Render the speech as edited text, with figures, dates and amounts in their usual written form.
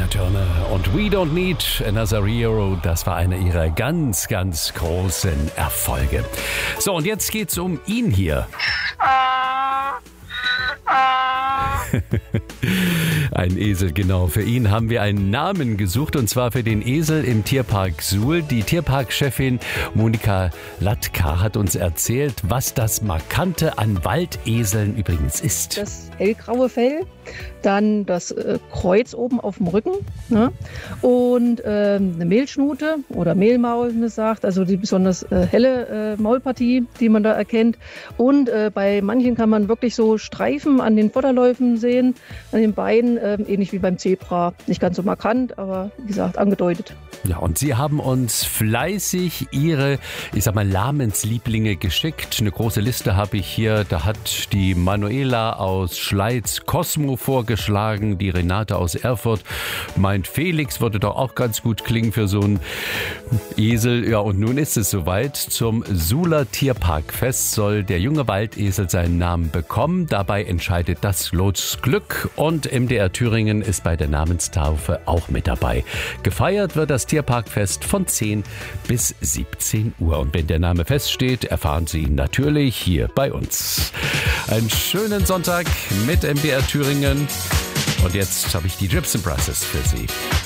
Turner und We Don't Need Another Hero, das war einer ihrer ganz, ganz großen Erfolge. So, und jetzt geht's um ihn hier. Ein Esel, genau. Für ihn haben wir einen Namen gesucht, und zwar für den Esel im Tierpark Suhl. Die Tierparkchefin Monika Latka hat uns erzählt, was das Markante an Waldeseln übrigens ist. Das hellgraue Fell, dann das Kreuz oben auf dem Rücken, ne? Und eine Mehlschnute oder Mehlmaul, wie man sagt, also die besonders helle Maulpartie, die man da erkennt. Und bei manchen kann man wirklich so Streifen an den Vorderläufen sehen, an den Beinen, ähnlich wie beim Zebra. Nicht ganz so markant, aber wie gesagt, angedeutet. Ja, und Sie haben uns fleißig Ihre, Namenslieblinge geschickt. Eine große Liste habe ich hier. Da hat die Manuela aus Schleiz Cosmo vorgeschlagen, die Renate aus Erfurt meint, Felix würde doch auch ganz gut klingen für so einen Esel. Ja, und nun ist es soweit. Zum Suhler Tierparkfest soll der junge Waldesel seinen Namen bekommen. Dabei entscheidet das Losglück, und MDR Thüringen ist bei der Namenstaufe auch mit dabei. Gefeiert wird das Tierparkfest von 10 bis 17 Uhr. Und wenn der Name feststeht, erfahren Sie ihn natürlich hier bei uns. Einen schönen Sonntag mit MDR Thüringen. Und jetzt habe ich die Gypsum Brothers für Sie.